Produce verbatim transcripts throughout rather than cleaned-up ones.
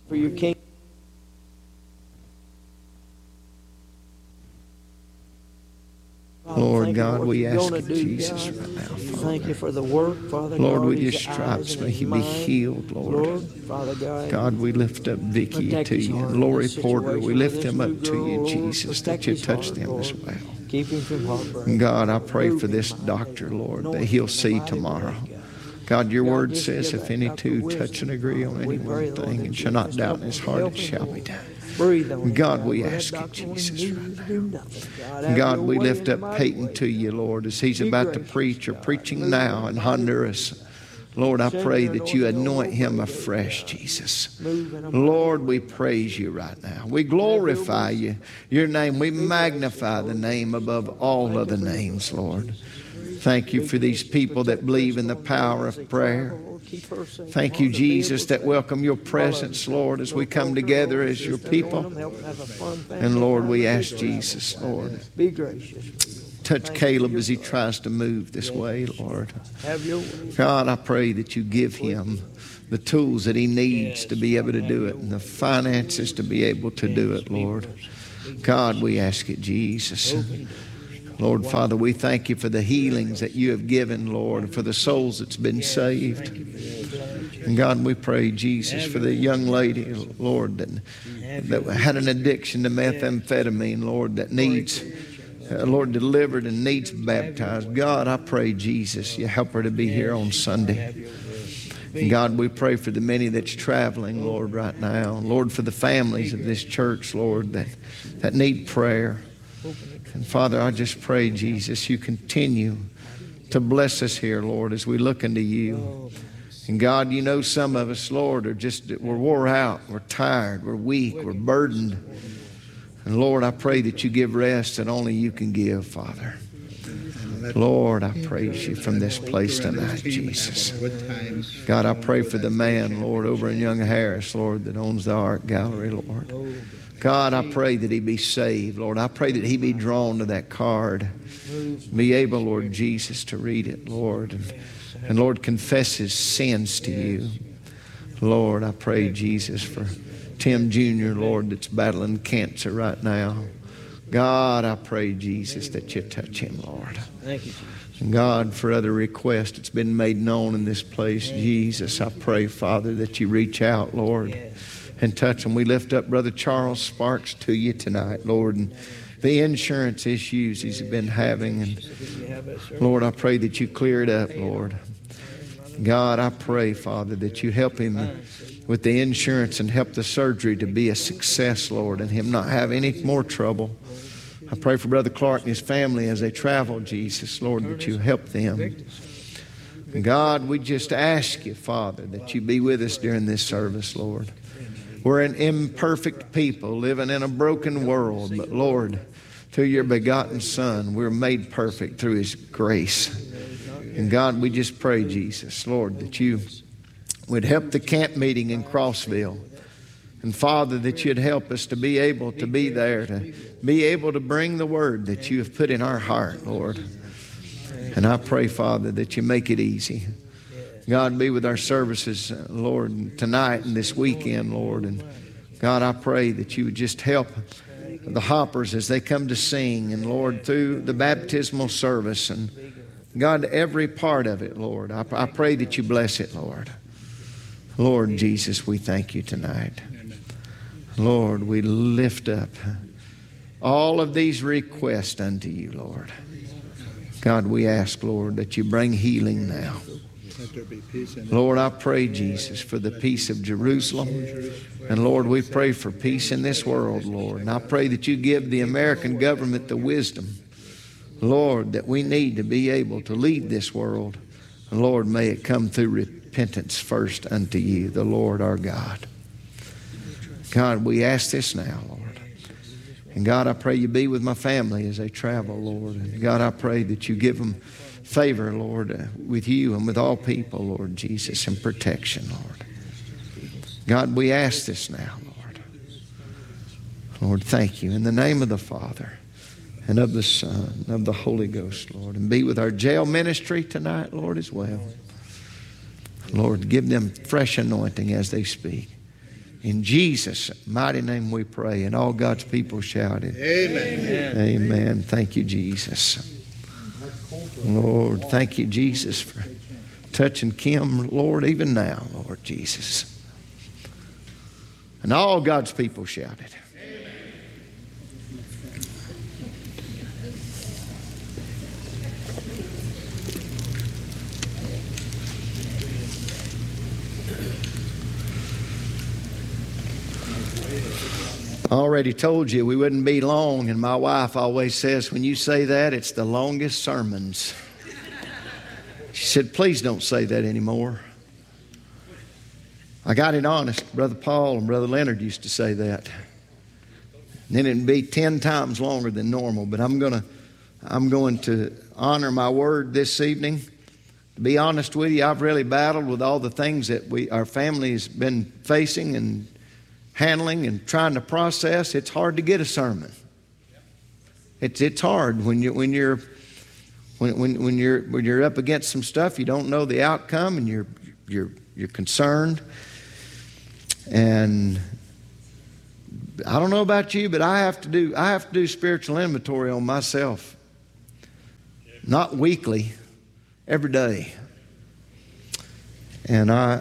for your kingdom. Lord God, we ask you, Jesus, right now, Father. Thank you for the work, Father Lord, God. with your his stripes eyes may and he his be mind. healed, Lord. Lord, Father God. God, we lift up Vicky Protect to his you. heart in Lori this Porter, we situation lift with them this up new to girl, you, Lord. Jesus, Protect that you his touch heart, them as Lord. well. Keep him from heartbreak. God, I pray Move for him this mightily, doctor, Lord, Lord. that he'll Anoint him see in a mighty tomorrow. way, God. God, your God, word just says, give if that any doctor two wisdom, touch and agree on Father. any We pray, one Lord, thing that and you shall not just doubt help in his him, heart, help it him, shall be Lord. done. Breathe on him, God, God. we Where ask that you, doctor won't Jesus, even right need to now. do nothing, God. Have God, your we way lift in a up mighty Peyton way, to you, God. Lord, as he's Be about to gracious, preach or God. preaching Move now in in a mighty Honduras. way. Lord, I Send pray your that you anointing all anoint him over, afresh, God. Jesus. Move in a mighty Lord, way, we God. praise you right now. We glorify Have your you, your name. We Be gracious, magnify the Lord. name above all Thank you other for your names, blood, Lord. Jesus. Thank you Be for these gracious. people that Protect believe in the Crystal and power Dave as they of prayer. travel, Lord. Keep her safe Thank from you, all the vehicles Jesus, that safe. welcome your All of them presence, safe. Lord, as we Little come culture, together Lord. as your Just anoint people. them, help them have a fun family And Lord, time we as they ask travel. Jesus, Lord, Be gracious. touch Thank you for Caleb your as he blood. tries to move this way, Lord. Have your way. God, I pray that you give him the tools that he needs to be able to do it and the finances to be able to do it, Lord. God, we ask it, Jesus. Lord, Father, we thank you for the healings that you have given, Lord, and for the souls that's been saved. And God, we pray, Jesus, for the young lady, Lord, that, that had an addiction to methamphetamine, Lord, that needs, uh, Lord, delivered and needs baptized. God, I pray, Jesus, you help her to be here on Sunday. And God, we pray for the many that's traveling, Lord, right now. Lord, for the families of this church, Lord, that, that need prayer. And Father, I just pray, Jesus, you continue to bless us here, Lord, as we look into you. And God, you know some of us, Lord, are just, we're wore out, we're tired, we're weak, we're burdened. And Lord, I pray that you give rest that only you can give, Father. Lord, I praise you from this place tonight, Jesus. God, I pray for the man, Lord, over in Young Harris, Lord, that owns the art gallery, Lord. God, I pray that he be saved, Lord. I pray that he be drawn to that card. Be able, Lord Jesus, to read it, Lord. And, and Lord, confess his sins to you. Lord, I pray, Jesus, for Tim Junior, Lord, that's battling cancer right now. God, I pray, Jesus, that you touch him, Lord. Thank you, Jesus. And God, for other requests that's been made known in this place, Jesus, I pray, Father, that you reach out, Lord, and touch them. We lift up Brother Charles Sparks to you tonight, Lord, and the insurance issues he's been having. And Lord, I pray that you clear it up, Lord. God, I pray, Father, that you help him with the insurance and help the surgery to be a success, Lord, and him not have any more trouble. I pray for Brother Clark and his family as they travel, Jesus, Lord, that you help them. God, we just ask you, Father, that you be with us during this service, Lord. We're an imperfect people living in a broken world, but Lord, through your begotten Son, we're made perfect through his grace. And God, we just pray, Jesus, Lord, that you would help the camp meeting in Crossville. And Father, that you'd help us to be able to be there, to be able to bring the word that you have put in our heart, Lord. And I pray, Father, that you make it easy. God, be with our services, Lord, tonight and this weekend, Lord. And God, I pray that you would just help the hoppers as they come to sing. And Lord, through the baptismal service and God, every part of it, Lord, I, I pray that you bless it, Lord. Lord Jesus, we thank you tonight. Lord, we lift up all of these requests unto you, Lord. God, we ask, Lord, that you bring healing now. Lord, I pray, Jesus, for the peace of Jerusalem. And Lord, we pray for peace in this world, Lord. And I pray that you give the American government the wisdom, Lord, that we need to be able to lead this world. And Lord, may it come through repentance first unto you, the Lord our God. God, we ask this now, Lord. And God, I pray you be with my family as they travel, Lord. And God, I pray that you give them favor, Lord, uh, with you and with all people, Lord Jesus, and protection, Lord. God, we ask this now, Lord. Lord, thank you. In the name of the Father and of the Son and of the Holy Ghost, Lord. And be with our jail ministry tonight, Lord, as well. Lord, give them fresh anointing as they speak. In Jesus' mighty name we pray. And all God's people shouted. Amen. Amen. Thank you, Jesus. Lord, thank you, Jesus, for touching Kim, Lord, even now, Lord Jesus. And all God's people shouted. I already told you we wouldn't be long, and my wife always says, when you say that, it's the longest sermons. She said, please don't say that anymore. I got it honest. Brother Paul and Brother Leonard used to say that. And then it'd be ten times longer than normal, but I'm gonna, I'm going to honor my word this evening. To be honest with you, I've really battled with all the things that we, our family has been facing and handling and trying to process. It's hard to get a sermon. It's it's hard when you when you're when when when you're when you're up against some stuff you don't know the outcome and you're you're you're concerned. And I don't know about you, but I have to do I have to do spiritual inventory on myself. Not weekly, every day. And I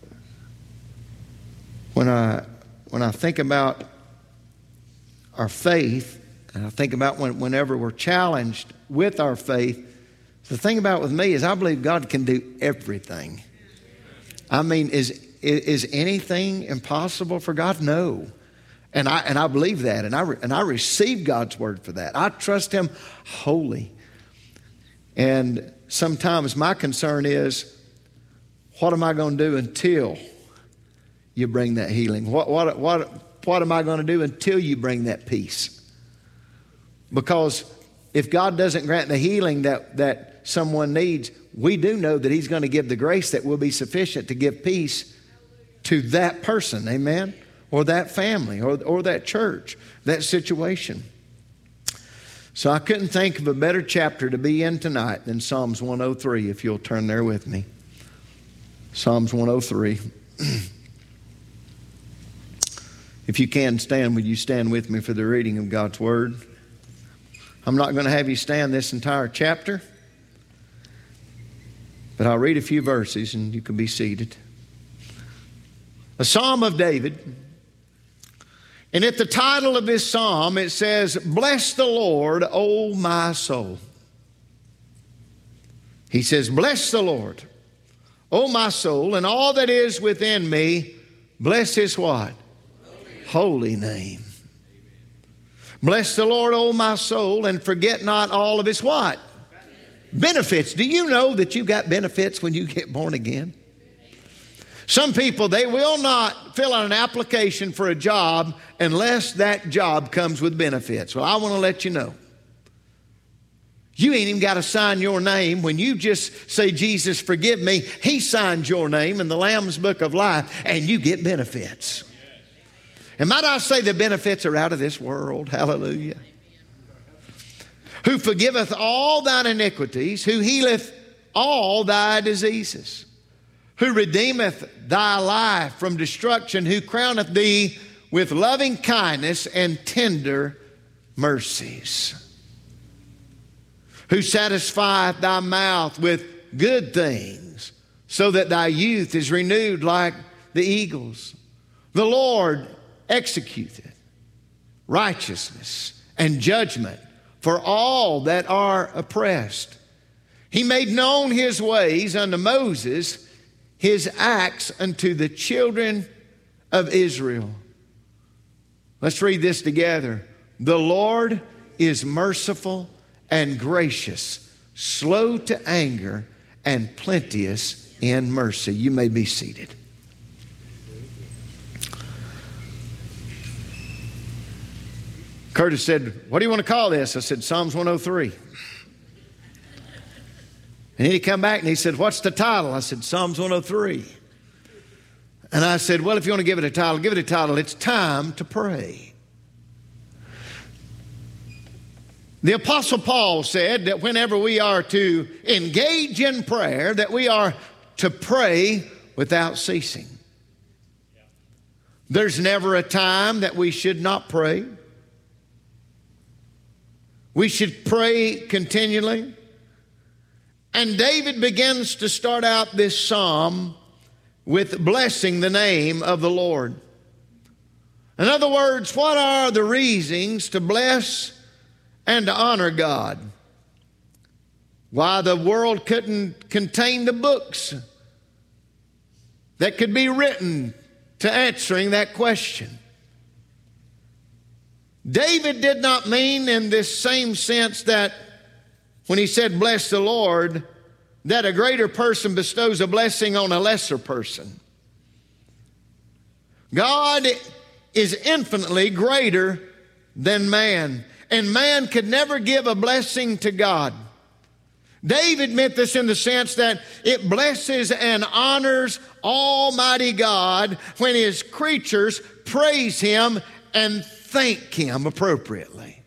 when I When I think about our faith, and I think about when, whenever we're challenged with our faith, the thing about with me is I believe God can do everything. I mean, is is anything impossible for God? No. And I and I believe that, and I and I receive God's word for that. I trust Him wholly. And sometimes my concern is, what am I going to do until you bring that healing? What, what, what, what am I going to do until you bring that peace? Because if God doesn't grant the healing that, that someone needs, we do know that He's going to give the grace that will be sufficient to give peace to that person, amen? Or that family, or, or that church, that situation. So I couldn't think of a better chapter to be in tonight than Psalms one oh three, if you'll turn there with me. Psalms one oh three. If you can stand, would you stand with me for the reading of God's Word? I'm not going to have you stand this entire chapter, but I'll read a few verses and you can be seated. A Psalm of David. And at the title of this psalm, it says, "Bless the Lord, O my soul." He says, "Bless the Lord, O my soul, and all that is within me, bless His" what? Holy name. Bless the Lord, O my soul, and forget not all of His what? Benefits. Do you know that you got benefits when you get born again? Some people, they will not fill out an application for a job unless that job comes with benefits. Well, I want to let you know. You ain't even got to sign your name. When you just say, "Jesus, forgive me," He signs your name in the Lamb's Book of Life, and you get benefits. And might I say the benefits are out of this world. Hallelujah. Who forgiveth all thine iniquities, who healeth all thy diseases, who redeemeth thy life from destruction, who crowneth thee with loving kindness and tender mercies, who satisfieth thy mouth with good things, so that thy youth is renewed like the eagles. The Lord executeth righteousness and judgment for all that are oppressed. He made known His ways unto Moses, His acts unto the children of Israel. Let's read this together. The Lord is merciful and gracious, slow to anger, and plenteous in mercy. You may be seated. Curtis said, "What do you want to call this?" I said, "Psalms one oh three. And he come back and he said, "What's the title?" I said, "Psalms one oh three. And I said, "Well, if you want to give it a title, give it a title. It's Time to Pray." The Apostle Paul said that whenever we are to engage in prayer, that we are to pray without ceasing. There's never a time that we should not pray. We should pray continually. And David begins to start out this psalm with blessing the name of the Lord. In other words, what are the reasons to bless and to honor God? Why, the world couldn't contain the books that could be written to answering that question. David did not mean in this same sense that when he said bless the Lord, that a greater person bestows a blessing on a lesser person. God is infinitely greater than man, and man could never give a blessing to God. David meant this in the sense that it blesses and honors Almighty God when His creatures praise Him and thank Him appropriately.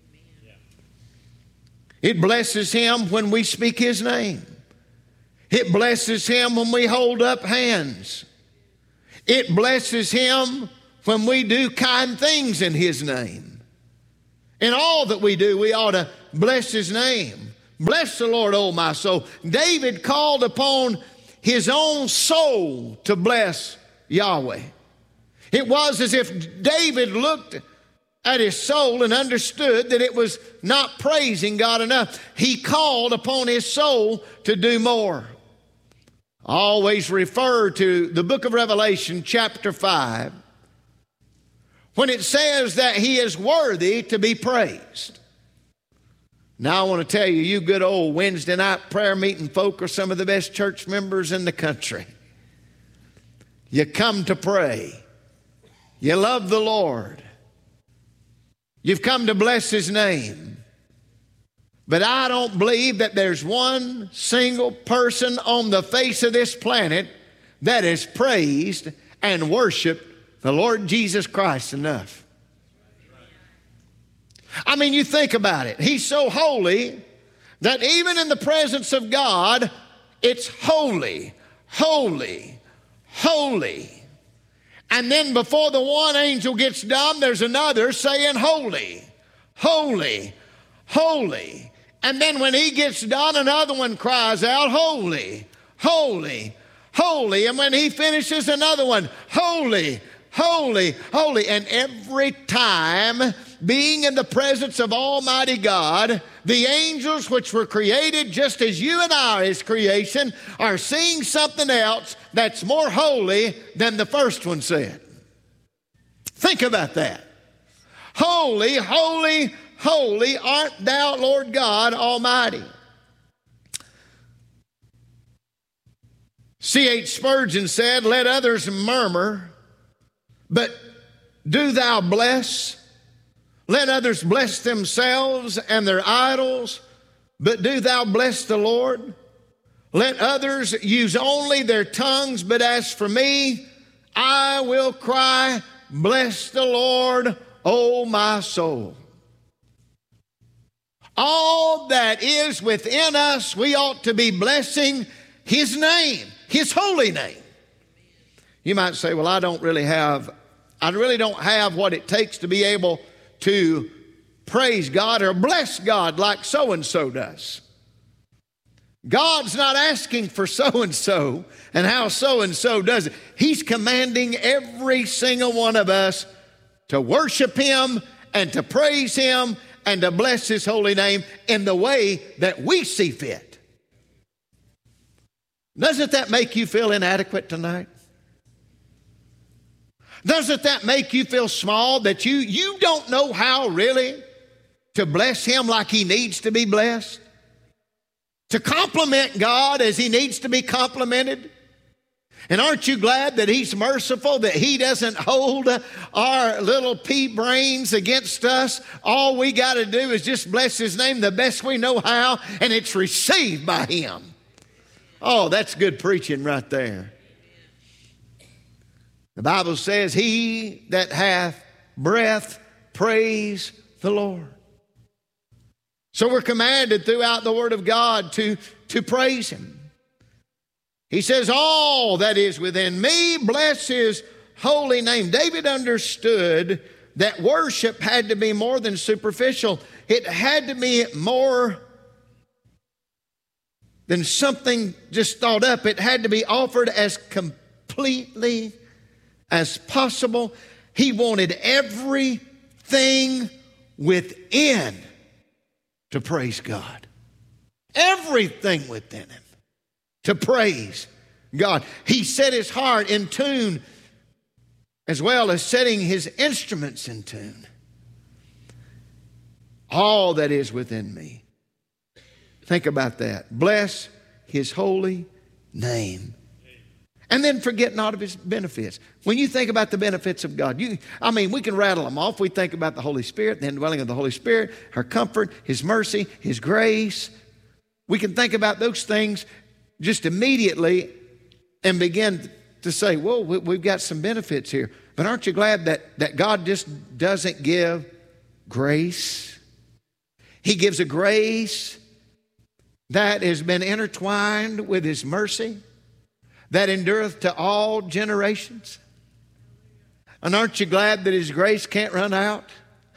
It blesses Him when we speak His name. It blesses Him when we hold up hands. It blesses Him when we do kind things in His name. In all that we do, we ought to bless His name. Bless the Lord, O my soul. David called upon his own soul to bless Yahweh. It was as if David looked at his soul and understood that it was not praising God enough. He called upon his soul to do more. I always refer to the book of Revelation, chapter five, when it says that He is worthy to be praised. Now, I want to tell you, you good old Wednesday night prayer meeting folk are some of the best church members in the country. You come to pray. You love the Lord. You've come to bless His name. But I don't believe that there's one single person on the face of this planet that has praised and worshiped the Lord Jesus Christ enough. I mean, you think about it. He's so holy that even in the presence of God, it's holy, holy, holy. And then before the one angel gets done, there's another saying holy, holy, holy. And then when he gets done, another one cries out holy, holy, holy. And when he finishes, another one, holy, holy, holy. And every time, being in the presence of Almighty God, the angels which were created just as you and I, His creation, are seeing something else that's more holy than the first one said. Think about that. Holy, holy, holy art thou, Lord God Almighty. C H Spurgeon said, let others murmur, but do thou bless. Let others bless themselves and their idols, but do thou bless the Lord. Let others use only their tongues, but as for me, I will cry, bless the Lord, O my soul. All that is within us, we ought to be blessing His name, His holy name. You might say, well, I don't really have, I really don't have what it takes to be able to praise God or bless God like so-and-so does. God's not asking for so-and-so and how so-and-so does it. He's commanding every single one of us to worship Him and to praise Him and to bless His holy name in the way that we see fit. Doesn't that make you feel inadequate tonight? Doesn't that make you feel small, that you, you don't know how really to bless Him like He needs to be blessed? To compliment God as He needs to be complimented? And aren't you glad that He's merciful, that He doesn't hold our little pea brains against us? All we got to do is just bless His name the best we know how, and it's received by Him. Oh, that's good preaching right there. The Bible says, he that hath breath, praise the Lord. So we're commanded throughout the Word of God to, to praise Him. He says, all that is within me, bless His holy name. David understood that worship had to be more than superficial. It had to be more than something just thought up. It had to be offered as completely as possible. He wanted everything within to praise God. Everything within him to praise God. He set his heart in tune as well as setting his instruments in tune. All that is within me. Think about that. Bless his holy name. And then forget not of his benefits. When you think about the benefits of God, you, I mean, we can rattle them off. We think about the Holy Spirit, the indwelling of the Holy Spirit, her comfort, his mercy, his grace. We can think about those things just immediately and begin to say, whoa, we've got some benefits here. But aren't you glad that, that God just doesn't give grace? He gives a grace that has been intertwined with his mercy, that endureth to all generations. And aren't you glad that his grace can't run out?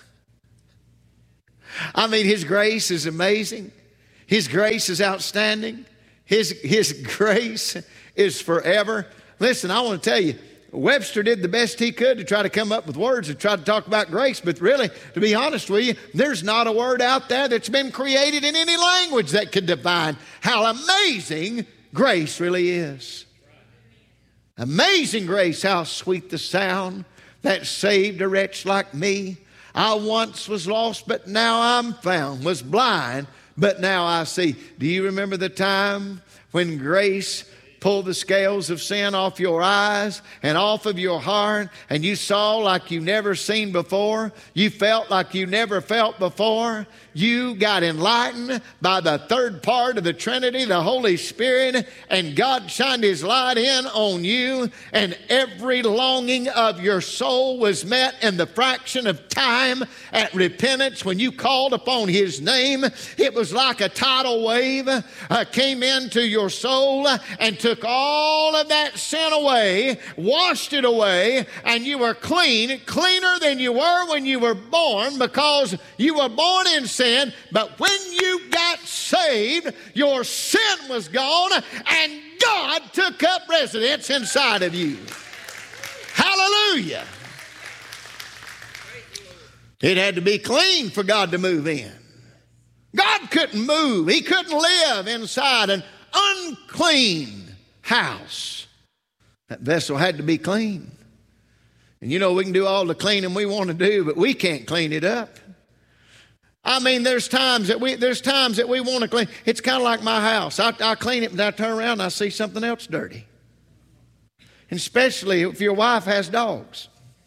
I mean, his grace is amazing. His grace is outstanding. His, his grace is forever. Listen, I want to tell you, Webster did the best he could to try to come up with words to try to talk about grace. But really, to be honest with you, there's not a word out there that's been created in any language that could define how amazing grace really is. Amazing grace, how sweet the sound that saved a wretch like me. I once was lost, but now I'm found. Was blind, but now I see. Do you remember the time when grace pulled the scales of sin off your eyes and off of your heart, and you saw like you never seen before? You felt like you never felt before. You got enlightened by the third part of the Trinity, the Holy Spirit, and God shined his light in on you, and every longing of your soul was met in the fraction of time at repentance when you called upon his name. It was like a tidal wave uh, came into your soul and took all of that sin away, washed it away, and you were clean, cleaner than you were when you were born, because you were born in sin. But when you got saved, your sin was gone and God took up residence inside of you. Hallelujah. It had to be clean for God to move in. God couldn't move. He couldn't live inside an unclean house. That vessel had to be clean. And you know, we can do all the cleaning we want to do, but we can't clean it up. I mean, there's times that we there's times that we want to clean. It's kind of like my house. I, I clean it, and I turn around and I see something else dirty. And especially if your wife has dogs.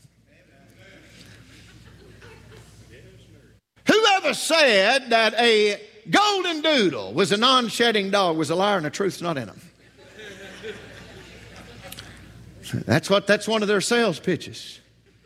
Whoever said that a golden doodle was a non-shedding dog was a liar, and the truth's not in them. That's what that's one of their sales pitches.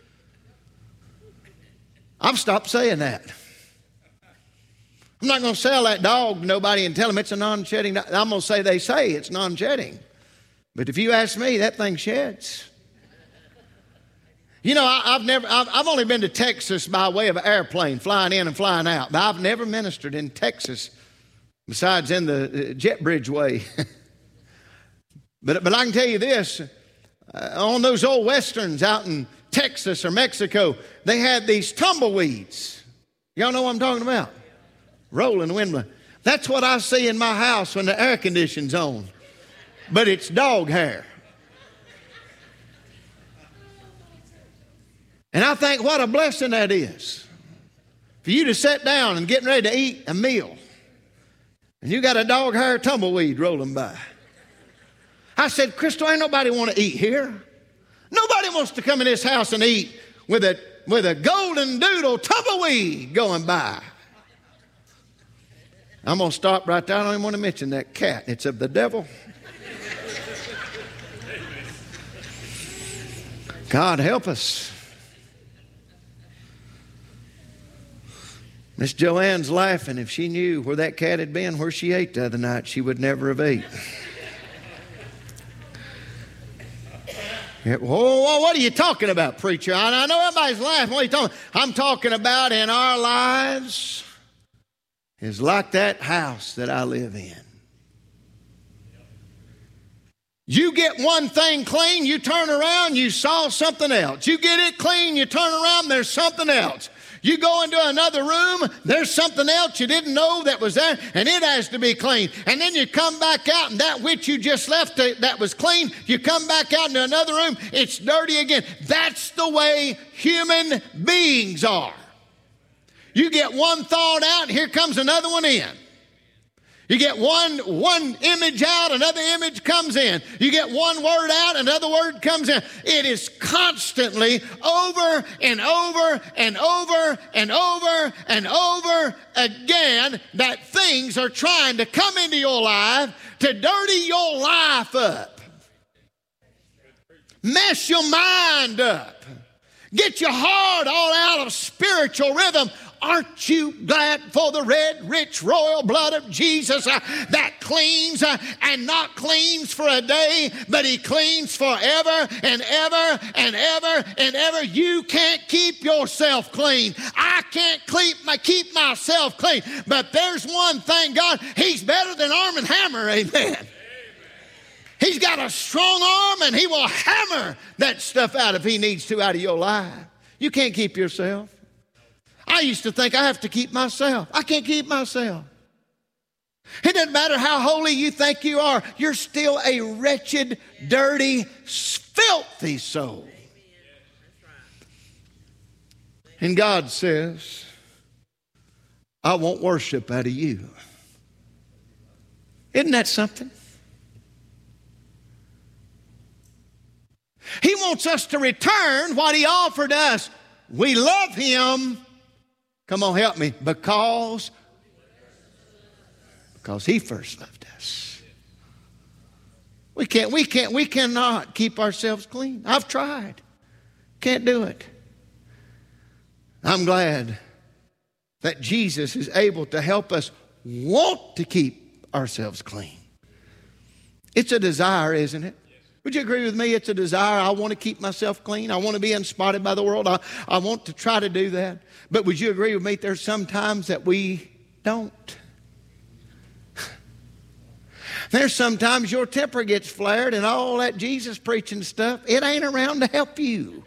I've stopped saying that. I'm not going to sell that dog to nobody and tell them it's a non-shedding dog. I'm going to say they say it's non-shedding. But if you ask me, that thing sheds. You know, I, I've never, I've, I've only been to Texas by way of an airplane, flying in and flying out. But I've never ministered in Texas besides in the Jet Bridge way. but, but I can tell you this, uh, on those old westerns out in Texas or Mexico, they had these tumbleweeds. Y'all know what I'm talking about? Rolling wind. That's what I see in my house when the air conditioning's on. But it's dog hair. And I think what a blessing that is. For you to sit down and get ready to eat a meal, and you got a dog hair tumbleweed rolling by. I said, Crystal, ain't nobody want to eat here. Nobody wants to come in this house and eat with a, with a golden doodle tumbleweed going by. I'm going to stop right there. I don't even want to mention that cat. It's of the devil. God help us. Miss Joanne's laughing. If she knew where that cat had been, where she ate the other night, she would never have ate. Yeah, whoa, what are you talking about, preacher? I, I know everybody's laughing. What are you talking about? I'm talking about in our lives is like that house that I live in. You get one thing clean, you turn around, you saw something else. You get it clean, you turn around, there's something else. You go into another room, there's something else you didn't know that was there, and it has to be clean. And then you come back out, and that which you just left that was clean, you come back out into another room, it's dirty again. That's the way human beings are. You get one thought out, and here comes another one in. You get one, one image out, another image comes in. You get one word out, another word comes in. It is constantly over and over and over and over and over again that things are trying to come into your life to dirty your life up. Mess your mind up. Get your heart all out of spiritual rhythm. Aren't you glad for the red, rich, royal blood of Jesus uh, that cleans uh, and not cleans for a day, but he cleans forever and ever and ever and ever. You can't keep yourself clean. I can't keep, my, keep myself clean. But there's one thing, God, he's better than Arm and Hammer, amen. He's got a strong arm and he will hammer that stuff out if he needs to out of your life. You can't keep yourself. I used to think I have to keep myself. I can't keep myself. It doesn't matter how holy you think you are. You're still a wretched, dirty, filthy soul. And God says, I want worship out of you. Isn't that something? He wants us to return what he offered us. We love him. Come on, help me. Because, because he first loved us. We can't, we can't, we cannot keep ourselves clean. I've tried. Can't do it. I'm glad that Jesus is able to help us want to keep ourselves clean. It's a desire, isn't it? Would you agree with me? It's a desire. I want to keep myself clean. I want to be unspotted by the world. I, I want to try to do that. But would you agree with me? There's some times that we don't. There's sometimes your temper gets flared and all that Jesus preaching stuff, it ain't around to help you.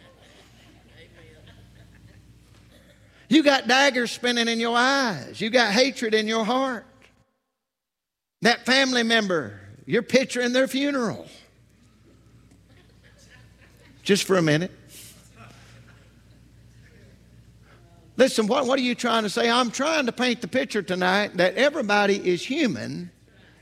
You got daggers spinning in your eyes. You got hatred in your heart. That family member, you're picturing their funeral. Just for a minute. Listen, what, what are you trying to say? I'm trying to paint the picture tonight that everybody is human.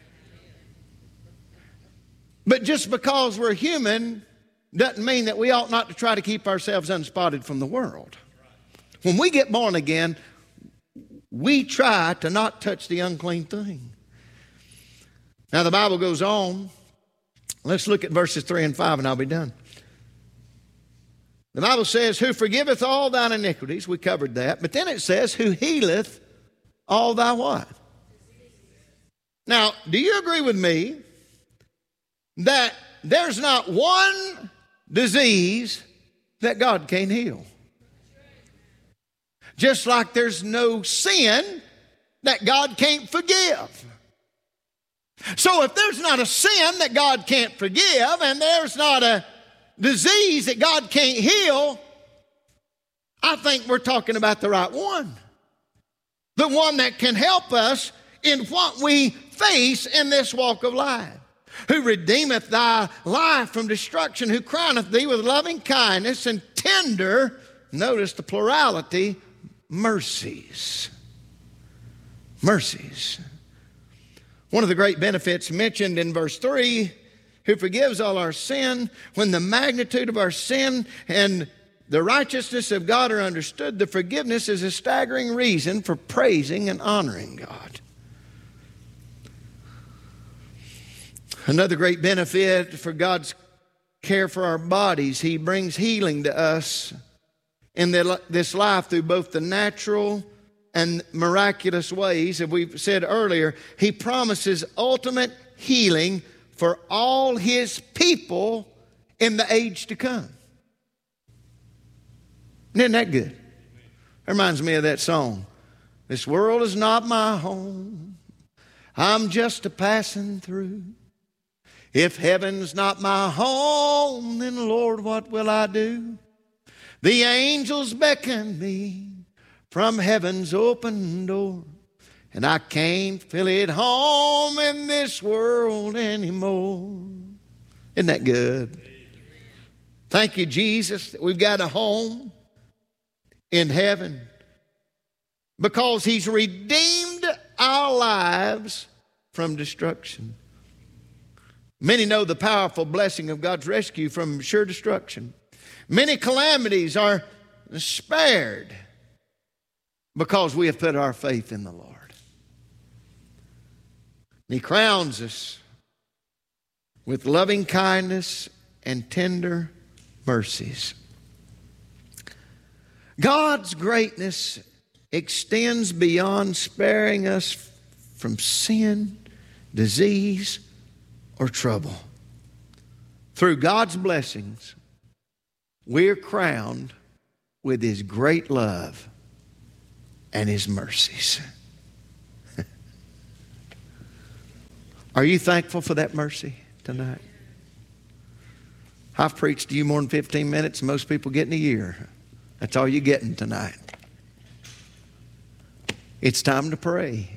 But just because we're human doesn't mean that we ought not to try to keep ourselves unspotted from the world. When we get born again, we try to not touch the unclean thing. Now the Bible goes on. Let's look at verses three and five and I'll be done. The Bible says, who forgiveth all thine iniquities. We covered that. But then it says, who healeth all thy what? Now, do you agree with me that there's not one disease that God can't heal? Just like there's no sin that God can't forgive. So if there's not a sin that God can't forgive and there's not a disease that God can't heal, I think we're talking about the right one. The one that can help us in what we face in this walk of life. Who redeemeth thy life from destruction, who crowneth thee with loving kindness and tender, notice the plurality, mercies. Mercies. One of the great benefits mentioned in verse three, who forgives all our sin. When the magnitude of our sin and the righteousness of God are understood, the forgiveness is a staggering reason for praising and honoring God. Another great benefit for God's care for our bodies, he brings healing to us in this life through both the natural and miraculous ways. As we've said earlier, he promises ultimate healing for all his people in the age to come. Isn't that good? That reminds me of that song. This world is not my home. I'm just a passing through. If heaven's not my home, then Lord, what will I do? The angels beckon me from heaven's open door, and I can't feel it home in this world anymore. Isn't that good? Thank you, Jesus, that we've got a home in heaven because He's redeemed our lives from destruction. Many know the powerful blessing of God's rescue from sure destruction. Many calamities are spared because we have put our faith in the Lord. And He crowns us with loving kindness and tender mercies. God's greatness extends beyond sparing us from sin, disease, or trouble. Through God's blessings, we're crowned with His great love and His mercies. Are you thankful for that mercy tonight? I've preached to you more than fifteen minutes, and most people get in a year. That's all you're getting tonight. It's time to pray.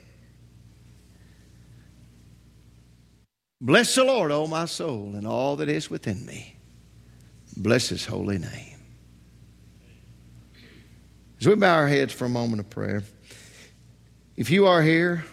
Bless the Lord, O my soul, and all that is within me. Bless His holy name. As we bow our heads for a moment of prayer, if you are here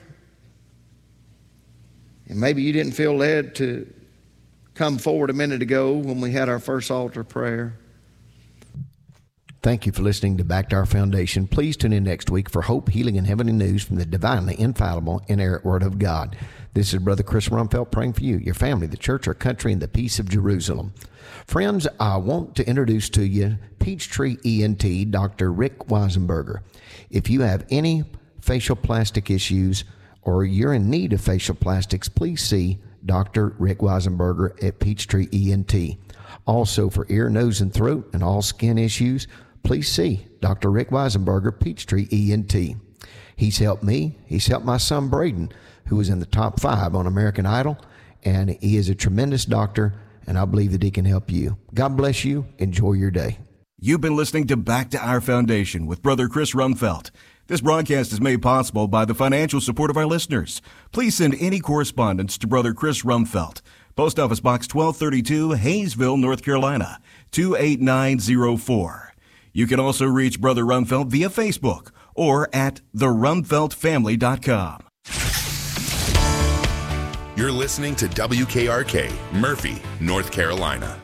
and maybe you didn't feel led to come forward a minute ago when we had our first altar prayer. Thank you for listening to Back to Our Foundation. Please tune in next week for hope, healing, and heavenly news from the divinely infallible, inerrant Word of God. This is Brother Chris Rumfeld praying for you, your family, the church, our country, and the peace of Jerusalem. Friends, I want to introduce to you Peachtree E N T, Doctor Rick Weisenberger. If you have any facial plastic issues or you're in need of facial plastics, please see Doctor Rick Weisenberger at Peachtree E N T. Also for ear, nose, and throat and all skin issues, please see Doctor Rick Weisenberger, Peachtree E N T. He's helped me. He's helped my son Braden, who was in the top five on American Idol, and he is a tremendous doctor, and I believe that he can help you. God bless you. Enjoy your day. You've been listening to Back to Our Foundation with Brother Chris Rumfeld. This broadcast is made possible by the financial support of our listeners. Please send any correspondence to Brother Chris Rumfeld, Post Office Box twelve thirty-two, Hayesville, North Carolina, two eight nine zero four. You can also reach Brother Rumfeld via Facebook or at the rumfeld family dot com. You're listening to W K R K, Murphy, North Carolina.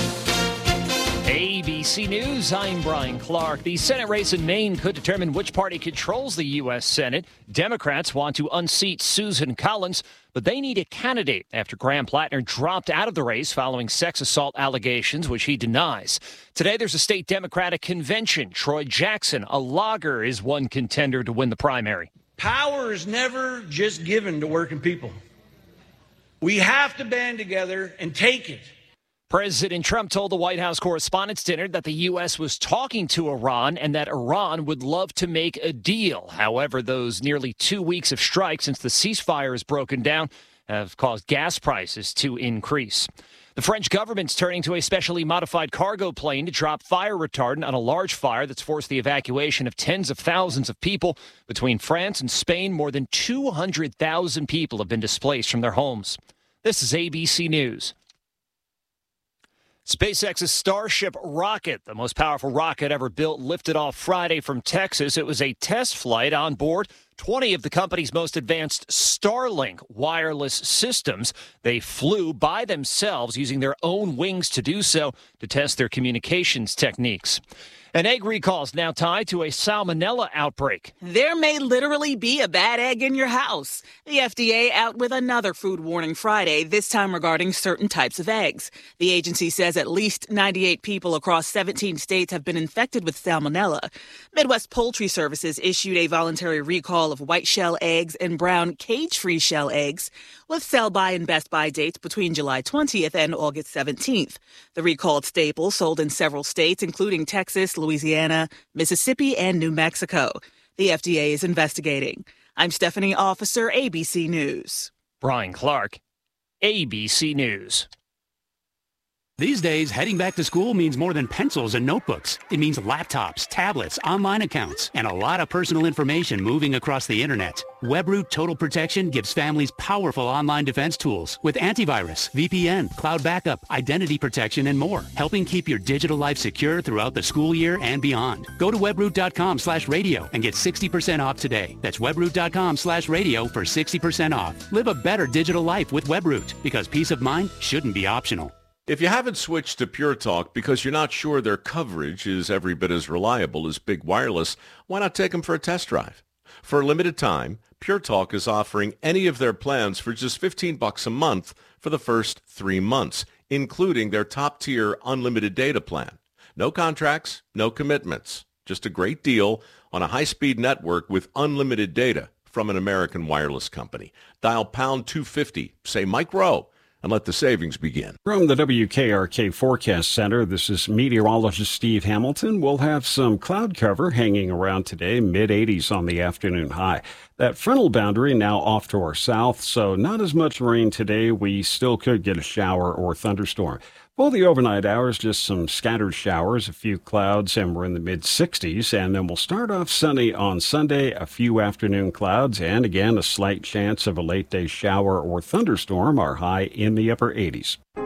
A B C News, I'm Brian Clark. The Senate race in Maine could determine which party controls the U S Senate. Democrats want to unseat Susan Collins, but they need a candidate after Graham Plattner dropped out of the race following sex assault allegations, which he denies. Today, there's a state Democratic convention. Troy Jackson, a logger, is one contender to win the primary. Power is never just given to working people. We have to band together and take it. President Trump told the White House Correspondents' Dinner that the U S was talking to Iran and that Iran would love to make a deal. However, those nearly two weeks of strikes since the ceasefire has broken down have caused gas prices to increase. The French government's turning to a specially modified cargo plane to drop fire retardant on a large fire that's forced the evacuation of tens of thousands of people. Between France and Spain, more than two hundred thousand people have been displaced from their homes. This is A B C News. SpaceX's Starship rocket, the most powerful rocket ever built, lifted off Friday from Texas. It was a test flight. On board twenty of the company's most advanced Starlink wireless systems. They flew by themselves using their own wings to do so to test their communications techniques. An egg recall is now tied to a salmonella outbreak. There may literally be a bad egg in your house. The F D A out with another food warning Friday, this time regarding certain types of eggs. The agency says at least ninety-eight people across seventeen states have been infected with salmonella. Midwest Poultry Services issued a voluntary recall of white shell eggs and brown cage-free shell eggs with sell-by and best-by dates between July twentieth and August seventeenth. The recalled staples sold in several states, including Texas, Louisiana, Mississippi, and New Mexico. The F D A is investigating. I'm Stephanie Officer, A B C News. Brian Clark, A B C News. These days, heading back to school means more than pencils and notebooks. It means laptops, tablets, online accounts, and a lot of personal information moving across the internet. WebRoot Total Protection gives families powerful online defense tools with antivirus, V P N, cloud backup, identity protection, and more, helping keep your digital life secure throughout the school year and beyond. Go to webroot.com slash radio and get sixty percent off today. That's webroot.com slash radio for sixty percent off. Live a better digital life with WebRoot, because peace of mind shouldn't be optional. If you haven't switched to Pure Talk because you're not sure their coverage is every bit as reliable as Big Wireless, why not take them for a test drive? For a limited time, Pure Talk is offering any of their plans for just fifteen bucks a month for the first three months, including their top-tier unlimited data plan. No contracts, no commitments, just a great deal on a high-speed network with unlimited data from an American wireless company. Dial pound two fifty, say Mike Rowe, and let the savings begin. From the W K R K Forecast Center, this is meteorologist Steve Hamilton. We'll have some cloud cover hanging around today, mid eighties on the afternoon high. That frontal boundary now off to our south, so not as much rain today. We still could get a shower or thunderstorm. For the overnight hours, just some scattered showers, a few clouds, and we're in the mid sixties. And then we'll start off sunny on Sunday, a few afternoon clouds, and again, a slight chance of a late day shower or thunderstorm, our high in the upper eighties.